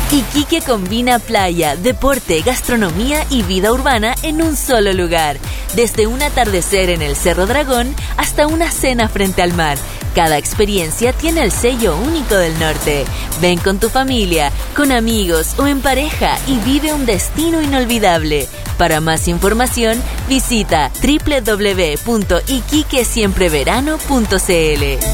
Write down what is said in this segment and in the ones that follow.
Iquique combina playa, deporte, gastronomía y vida urbana en un solo lugar. Desde un atardecer en el Cerro Dragón hasta una cena frente al mar. Cada experiencia tiene el sello único del norte. Ven con tu familia, con amigos o en pareja y vive un destino inolvidable. Para más información, visita www.iquiquesiempreverano.cl.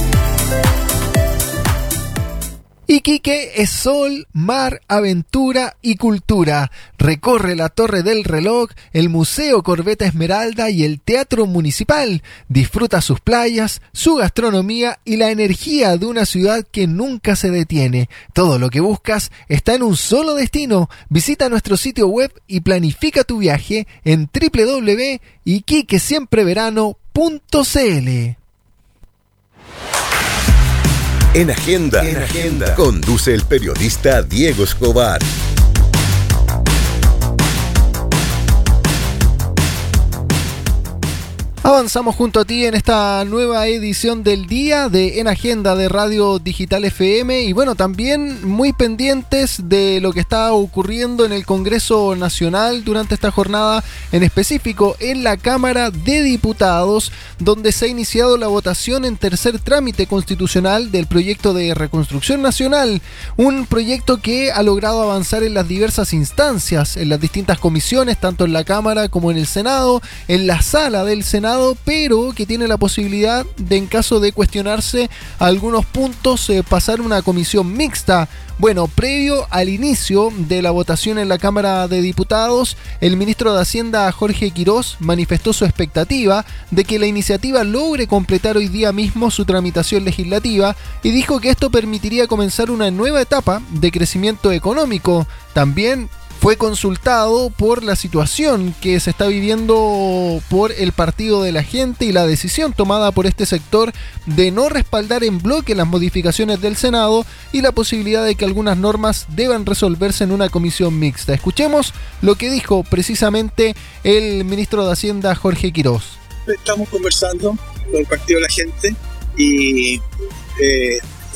Iquique es sol, mar, aventura y cultura. Recorre la Torre del Reloj, el Museo Corbeta Esmeralda y el Teatro Municipal. Disfruta sus playas, su gastronomía y la energía de una ciudad que nunca se detiene. Todo lo que buscas está en un solo destino. Visita nuestro sitio web y planifica tu viaje en www.iquiquesiempreverano.cl. En Agenda, conduce el periodista Diego Escobar. Avanzamos junto a ti en esta nueva edición del día de En Agenda de Radio Digital FM y bueno, también muy pendientes de lo que está ocurriendo en el Congreso Nacional durante esta jornada, en específico en la Cámara de Diputados, donde se ha iniciado la votación en tercer trámite constitucional del proyecto de reconstrucción nacional, un proyecto que ha logrado avanzar en las diversas instancias, en las distintas comisiones, tanto en la Cámara como en el Senado, en la sala del Senado, pero que tiene la posibilidad de, en caso de cuestionarse algunos puntos, pasar una comisión mixta. Bueno, previo al inicio de la votación en la Cámara de Diputados, el ministro de Hacienda, Jorge Quirós, manifestó su expectativa de que la iniciativa logre completar hoy día mismo su tramitación legislativa y dijo que esto permitiría comenzar una nueva etapa de crecimiento económico. También fue consultado por la situación que se está viviendo por el Partido de la Gente y la decisión tomada por este sector de no respaldar en bloque las modificaciones del Senado y la posibilidad de que algunas normas deban resolverse en una comisión mixta. Escuchemos lo que dijo precisamente el ministro de Hacienda, Jorge Quirós. Estamos conversando con el Partido de la Gente y